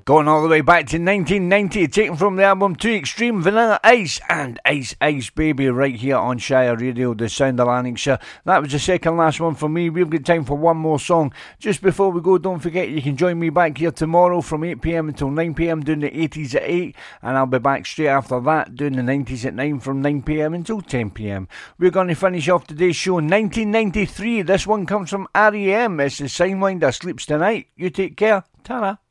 Going all the way back to 1990, taken from the album Too Extreme, Vanilla Ice and Ice Ice Baby, right here on Shire Radio, the sound of Lanarkshire. That was the second last one for me. We've got time for one more song. Just before we go, don't forget you can join me back here tomorrow from 8pm until 9pm doing the 80s at 8, and I'll be back straight after that doing the 90s at 9 from 9pm until 10pm. We're going to finish off today's show 1993. This one comes from R.E.M. It's the Sidewinder, Sleeps Tonight. You take care. Ta-ra.